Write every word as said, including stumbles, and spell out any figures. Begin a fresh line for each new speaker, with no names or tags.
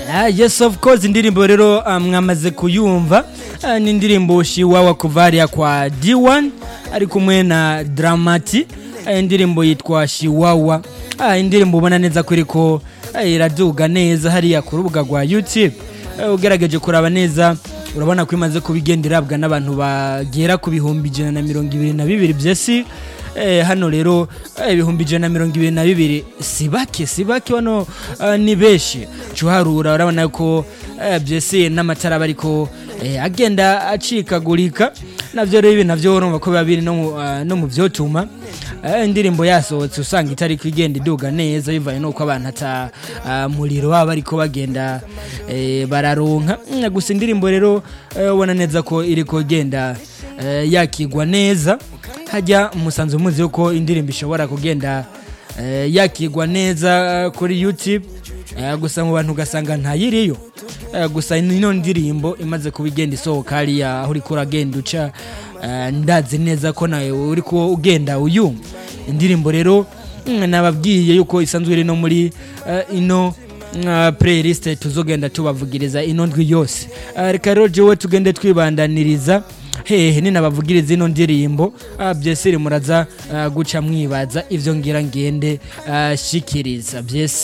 Ah, yes of course indirimbo rero mwamaze kuyumva ni indirimbo Shiwawa kuvaria kwa D one ari kumwe na Dramati indirimbo yitwa Shiwawa indirimbo ubona neza ko iriko iraduga neza hariya ku rubuga rwa YouTube ugerageje kuraba neza urabona ko imaze kubigenderabwa n'abantu bagera ku bihumbi ijana na mirongo ibiri na bibiri byesi eh hano rero ibihumbi ijana na mirongo ibiri na bibiri sibake sibake wano ni beshi cuharura urabona ko byesi n'amatara bariko agenda acikagurika navyo rero ibintu navyo urumva ko babiri no no mu vyotuma indirimbo yasohotse usanga itari kwigenda iduga neza bivaye no ko abantu ata muriro baba ariko bagenda bararonka gusa indirimbo rero ubona neza ko iriko genda yakigwa neza hajya umusanzu muzi yuko indirimbo ishobora kugenda yakigwa neza kuri YouTube gusa mu bantu gasanga ntayiriyo gusa ino ndirimbo imaze kubigenda isohoka ari aho uri kuragenda uca ndazi neza ko nawe uri ko ugenda uyumva indirimbo rero nababwiye yuko isanzwe iri no muri ino playlist tuzogenda tubavugiriza ino ndwi yose reka rero jewe tugende twibandaniriza hehe ni nabavugiriza ino ndirimbo byese muraza guca mwibaza ivyo ngira ngende shikiriza byese